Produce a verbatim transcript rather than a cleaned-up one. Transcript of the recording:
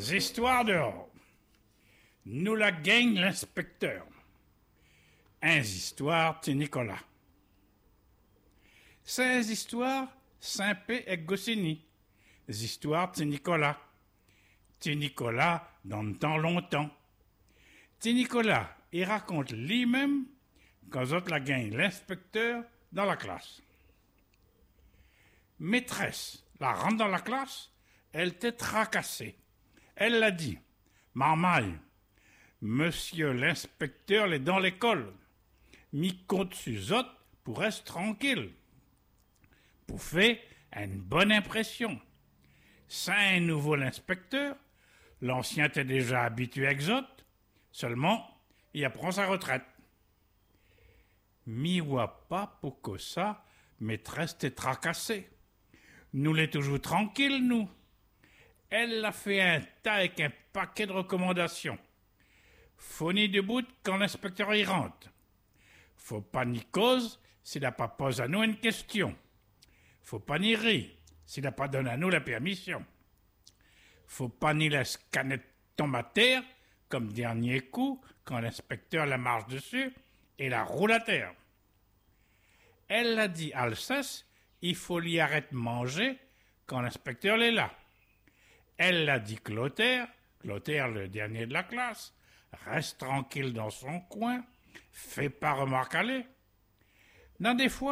Histoires dehors. Nous la gagne l'inspecteur. Un histoires, c'est Nicolas. Ces histoires, Saint-Pé et Goscinny. Histoires, c'est Nicolas. C'est Nicolas dans le temps longtemps. C'est Nicolas, il raconte lui-même quand autres la gagne l'inspecteur dans la classe. Maîtresse la rentre dans la classe, elle était tracassée. Elle l'a dit, « Marmaille, monsieur l'inspecteur est dans l'école. Mi compte sur autres pour rester tranquille. Pour faire une bonne impression. C'est un nouveau l'inspecteur, l'ancien était déjà habitué avec autres, seulement il apprend sa retraite. Mi voit pas pour que ça, maîtresse t'est tracassée. Nous l'est toujours tranquille, nous. Elle a fait un tas avec un paquet de recommandations. Faut ni debout quand l'inspecteur y rentre. Faut pas ni cause s'il n'a pas posé à nous une question. Faut pas ni rire s'il n'a pas donné à nous la permission. Faut pas ni laisser canette tomber à terre comme dernier coup quand l'inspecteur la marche dessus et la roule à terre. Elle a dit à Alsace, il faut l'y arrêter manger quand l'inspecteur est là. Elle l'a dit Clotaire, Clotaire le dernier de la classe, reste tranquille dans son coin, fais pas remarquer. Dans des fois,